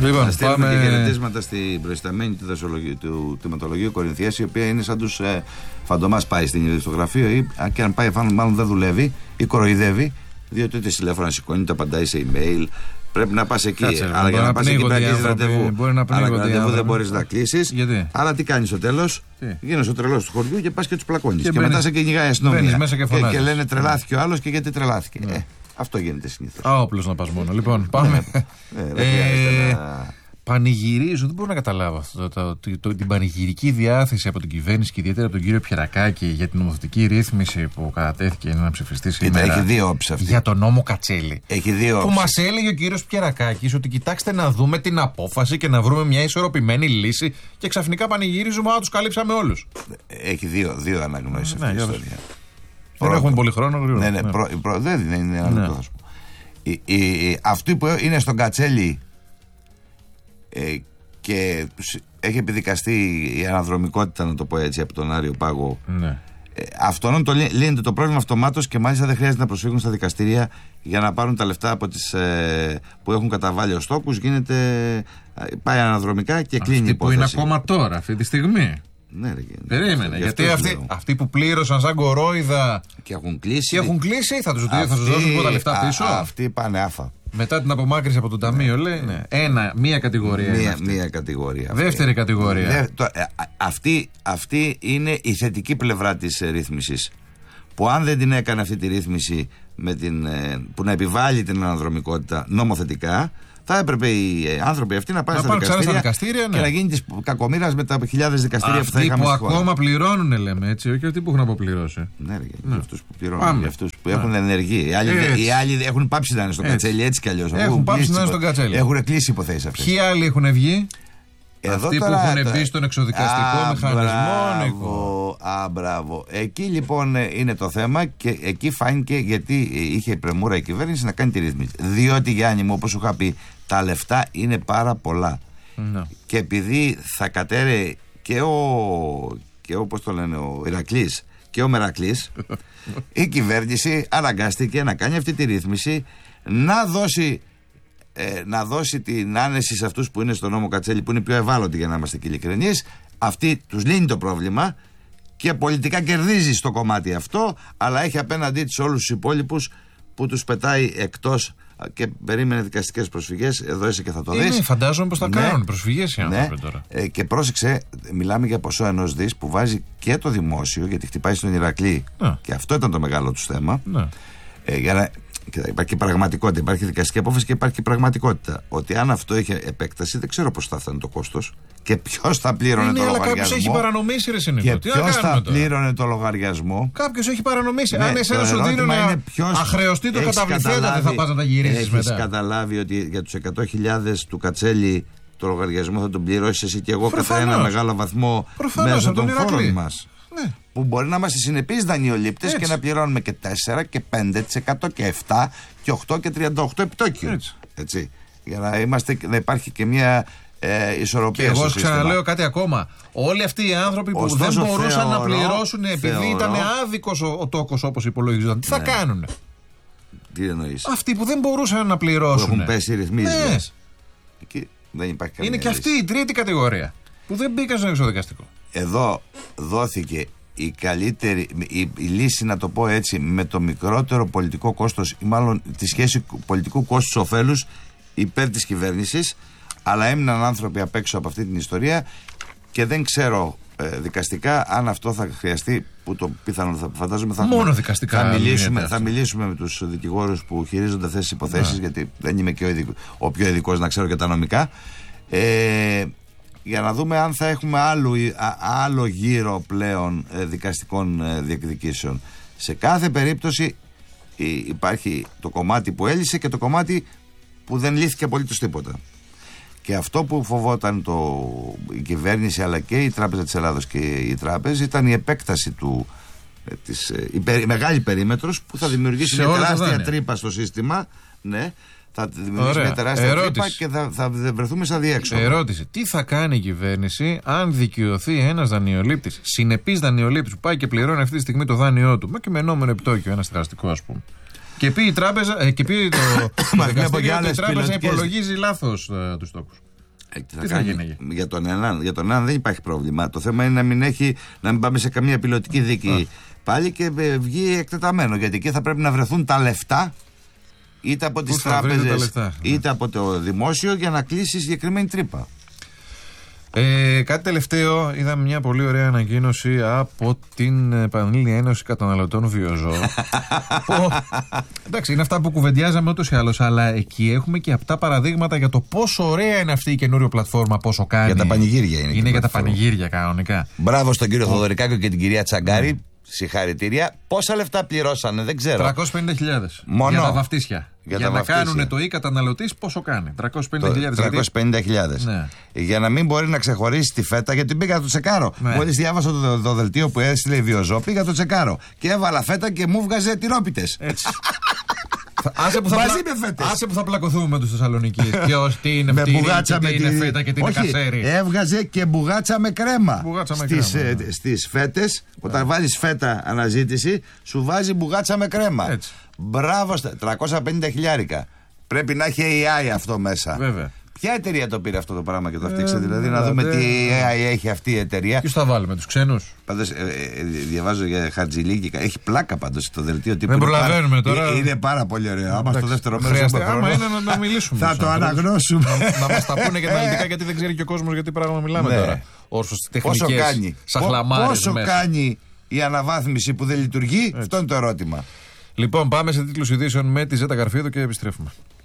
Λοιπόν, να στέλνουμε και χαιρετίσματα στην προϊσταμένη του κτηματολογίου Κορινθίας, η οποία είναι σαν τους φαντομάς, πάει στο γραφείο ή και αν πάει μάλλον δεν δουλεύει ή κοροϊδεύει, διότι ούτε τηλέφωνο να σηκώνει, τα απαντάει σε email. Πρέπει να πας εκεί. Κάτσε, αλλά για να πας εκεί πρέπει να κλείσεις ραντεβού. Αλλά ραντεβού δεν μπορείς να κλείσεις. Αλλά τι κάνεις στο τέλος? Γίνεσαι ο τρελός του χωριού και πας και τους πλακώνεις. Και μετά σε κυνηγάει η αστυνομία. Και λένε τρελάθηκε ο άλλος και γιατί τρελάθηκε. Αυτό γίνεται συνήθως. Άοπλος να πας μόνο. Λοιπόν, πάμε. Πανηγυρίζω, δεν μπορώ να καταλάβω αυτό, την πανηγυρική διάθεση από την κυβέρνηση και ιδιαίτερα από τον κύριο Πιερακάκη για την νομοθετική ρύθμιση που κατατέθηκε να ψηφιστεί σήμερα. Έχει δύο όψεις αυτή. Για τον νόμο Κατσέλη. Έχει δύο όψεις. Που μας έλεγε ο κύριος Πιερακάκης ότι κοιτάξτε να δούμε την απόφαση και να βρούμε μια ισορροπημένη λύση και ξαφνικά πανηγυρίζουμε, τους καλύψαμε όλους. Έχει δύο αναγνώσεις αυτή η ιστορία. Δεν έχουμε πολύ χρόνο. Δεν είναι ένα λεπτό, θα σου πω. Αυτοί που είναι στον Κατσέλη και έχει επιδικαστεί η αναδρομικότητα, να το πω έτσι, από τον Άριο Πάγο, αυτόν λύνεται το πρόβλημα αυτομάτως και μάλιστα δεν χρειάζεται να προσφύγουν στα δικαστήρια για να πάρουν τα λεφτά από που έχουν καταβάλει ως τόκους. Πάει αναδρομικά και κλείνει η υπόθεση. Που είναι ακόμα τώρα, αυτή τη στιγμή. Ναι, περίμενε. Γιατί αυτοί που πλήρωσαν σαν κορόιδα και έχουν κλείσει, θα τους δώσουν πρώτα λεφτά πίσω. Αυτοί πάνε άφα. Μετά την απομάκρυνση από το ταμείο, λέει. Μία κατηγορία. Μία κατηγορία. Δεύτερη κατηγορία. Αυτή είναι η θετική πλευρά της ρύθμισης. Που αν δεν την έκανε αυτή τη ρύθμιση που να επιβάλλει την αναδρομικότητα νομοθετικά, θα έπρεπε οι άνθρωποι αυτοί να πάνε στα δικαστήρια και να γίνει τη κακομοίρα με τα χιλιάδες δικαστήρια που θα είχαμε. Αυτοί που ακόμα πληρώνουν, λέμε έτσι, όχι αυτοί που έχουν αποπληρώσει. Ναι, για αυτούς που πληρώνουν, για αυτούς που έχουν ενεργεί. Οι άλλοι έχουν πάψει να είναι στον Κατσέλη, έτσι κι αλλιώς. Έχουν πάψει να είναι στον Κατσέλη. Έχουν κλείσει υποθέσεις αυτές. Ποιοι άλλοι έχουν βγει? Αυτοί που έχουν μπει στον εξοδικαστικό μηχανισμό. Μπράβο. Εκεί λοιπόν είναι το θέμα και εκεί φάνηκε γιατί είχε πρεμούρα η κυβέρνηση να κάνει τη ρύθμιση. Διότι, Γιάννη μου, όπως σου είχα πει, τα λεφτά είναι πάρα πολλά. Και επειδή θα κατέρε και όπως το λένε, ο Ηρακλής και ο Μερακλής, η κυβέρνηση αναγκάστηκε να κάνει αυτή τη ρύθμιση, να δώσει την άνεση σε αυτούς που είναι στο νόμο Κατσέλη, που είναι πιο ευάλωτοι, για να είμαστε και ειλικρινείς. Αυτή τους λύνει το πρόβλημα και πολιτικά κερδίζει στο κομμάτι αυτό, αλλά έχει απέναντί της όλους τους υπόλοιπους που τους πετάει εκτός και περίμενε δικαστικές προσφυγές. Εδώ είσαι και θα το δεις. Φαντάζομαι πως θα κάνουν προσφυγές οι άνθρωποι τώρα. Και πρόσεξε, μιλάμε για ποσό 1 δις που βάζει και το δημόσιο, γιατί χτυπάει στον Ηρακλή. Και αυτό ήταν το μεγάλο του θέμα. Για να υπάρχει πραγματικότητα, υπάρχει δικαστική απόφαση και υπάρχει πραγματικότητα. Ότι αν αυτό είχε επέκταση, δεν ξέρω πώς θα φτάνει το κόστος και ποιος θα πλήρωνε το λογαριασμό. Κάποιος έχει παρανομήσει, ρε Συνήθω. Και ποιος θα πλήρωνε το λογαριασμό. Κάποιος έχει παρανομήσει. Αν εσένα σου δίνουν αχρεωστεί το καταβληθέντα, δεν θα πας να τα γυρίσεις μετά. Έχεις καταλάβει ότι για τους 100.000 του Κατσέλη το λογαριασμό θα τον πληρώσεις εσύ και εγώ κατά ένα μεγάλο βαθμό μέσω των φόρων μας. Που μπορεί να είμαστε συνεπείς δανειολήπτες και να πληρώνουμε και 4 και 5% και 7 και 8 και 38 επιτόκιο. Έτσι. Για να υπάρχει και μια ισορροπία. Και εγώ ξαναλέω κάτι ακόμα. Όλοι αυτοί οι άνθρωποι που δεν μπορούσαν να πληρώσουν επειδή ήταν άδικος ο τόκος όπως υπολογίζονταν, τι θα κάνουνε? Τι εννοείς? Αυτοί που δεν μπορούσαν να πληρώσουν. Που έχουν πέσει ρυθμίσεις. Είναι και αυτή η τρίτη κατηγορία που δεν μπήκαν στο εξοδικαστικό. Εδώ δόθηκε η καλύτερη, η λύση, να το πω έτσι, με το μικρότερο πολιτικό κόστος, ή μάλλον τη σχέση πολιτικού κόστους-οφέλους υπέρ της κυβέρνησης, αλλά έμειναν άνθρωποι απ' έξω από αυτή την ιστορία και δεν ξέρω δικαστικά αν αυτό θα χρειαστεί, που το πιθανό θα φαντάζομαι μόνο δικαστικά θα μιλήσουμε με τους δικηγόρους που χειρίζονται αυτές τις υποθέσεις, γιατί δεν είμαι και ο πιο ειδικός να ξέρω και τα νομικά, για να δούμε αν θα έχουμε άλλο γύρο πλέον δικαστικών διεκδικήσεων. Σε κάθε περίπτωση υπάρχει το κομμάτι που έλυσε και το κομμάτι που δεν λύθηκε απολύτως τίποτα. Και αυτό που φοβόταν η κυβέρνηση, αλλά και η Τράπεζα της Ελλάδος και η Τράπεζα, ήταν η επέκταση η μεγάλη περίμετρος που θα δημιουργήσει μια τεράστια τρύπα στο σύστημα. Ναι. Θα δημιουργήσει μια τεράστια τρύπα και θα βρεθούμε σαν διέξοδο. Ερώτηση. Τι θα κάνει η κυβέρνηση αν δικαιωθεί ένας δανειολήπτης, συνεπής δανειολήπτης, που πάει και πληρώνει αυτή τη στιγμή το δάνειό του, και με ενόμενο επιτόκιο, ένα στεγαστικό ας πούμε, και πει η τράπεζα, και πει το δικαστήριο ότι η τράπεζα υπολογίζει λάθος τους τόκους. Τι θα γίνει? Για τον έναν δεν υπάρχει πρόβλημα. Το θέμα είναι να μην πάμε σε καμία πιλωτική δίκη πάλι και βγει εκτεταμένο. Γιατί εκεί θα πρέπει να βρεθούν τα λεφτά, είτε από τις τράπεζες είτε από το δημόσιο, για να κλείσει συγκεκριμένη τρύπα. Κάτι τελευταίο, είδαμε μια πολύ ωραία ανακοίνωση από την Πανελλήνια Ένωση Καταναλωτών Βιοζώων. Εντάξει, είναι αυτά που κουβεντιάζαμε ούτως ή άλλως, αλλά εκεί έχουμε και αυτά παραδείγματα για το πόσο ωραία είναι αυτή η καινούριο πλατφόρμα, πόσο κάνει. Για τα πανηγύρια είναι. Είναι για τα πανηγύρια κανονικά. Μπράβο στον κύριο Θοδωρικάκο και την κυρία Τσαγκάρη. Συγχαρητήρια. Πόσα λεφτά πληρώσανε, δεν ξέρω. 350.000 μόνο για τα βαφτίσια. Για να κάνουν το καταναλωτής, πόσο κάνει? 350.000. Ναι. Για να μην μπορεί να ξεχωρίσει τη φέτα, γιατί πήγα να το τσεκάρω. Ναι. Μόλις διάβασα το δελτίο που έστειλε η Βιοζώ, πήγα να το τσεκάρω. Και έβαλα φέτα και μου βγάζε τυρόπιτες. Έτσι. Άσε που θα πλακωθούμε με τους Θεσσαλονικείς. Ποιος, τι είναι αυτή, τι είναι φέτα και τι είναι κασέρι. Έβγαζε και μπουγάτσα με κρέμα. Στις φέτες, όταν βάζεις φέτα αναζήτηση, σου βάζει μπουγάτσα με κρέμα. Έτσι. Μπράβο, 350.000. Πρέπει να έχει AI αυτό μέσα. Βέβαια. Ποια εταιρεία το πήρε αυτό το πράγμα και το φτιάξε, δηλαδή, να δούμε τι AI έχει αυτή η εταιρεία. Ποιους θα βάλουμε, τους ξένους? Πάντως, διαβάζω για Χατζηλίκη. Έχει πλάκα πάντως το δελτίο τύπου. Δεν προλαβαίνουμε τώρα. Είναι πάρα πολύ ωραίο. Άμα στο δεύτερο μέρος χρειάζεται. Άμα είναι να μιλήσουμε. Θα το αναγνώσουμε. Να μας τα πούνε και τα ελληνικά, γιατί δεν ξέρει και ο κόσμος γιατί πράγμα μιλάμε τώρα. Όρθος τεχνικές σαχλαμάρες. Πόσο κάνει η αναβάθμιση που δεν λειτουργεί, αυτό είναι το ερώτημα. Λοιπόν, πάμε σε τίτλους ειδήσεων με τη Ζέτα Γαρφίδου και επιστρέφουμε.